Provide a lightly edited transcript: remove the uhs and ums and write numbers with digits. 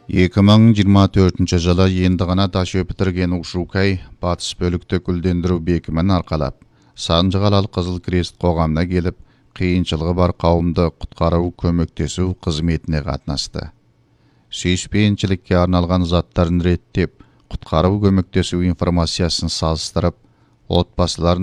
2024-жылы енді ғана дашө бітірген Ушукай батыс бөлікті гүлдендіру бекімін арқалап, Санжығалал Қызыл Крест қоғамына келіп, қиыншылығы бар қауымды құтқару көмектесу қызметіне қатынасты. Сүйіспеншілікке арналған заттарын реттеп, құтқару көмектесу информациясын салыстырып, отбасыларын